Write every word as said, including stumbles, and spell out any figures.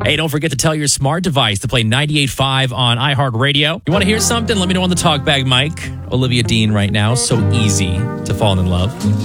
Hey, don't forget to tell your smart device to play ninety-eight point five on iHeartRadio. You want to hear something? Let me know on the talkback mic. Olivia Dean right now. So easy to fall in love.